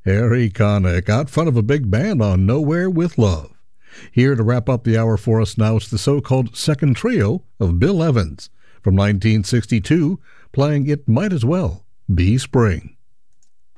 Harry Connick out front of a big band on Nowhere with Love. Here to wrap up the hour for us now is the so-called second trio of Bill Evans from 1962 playing It Might As Well Be Spring.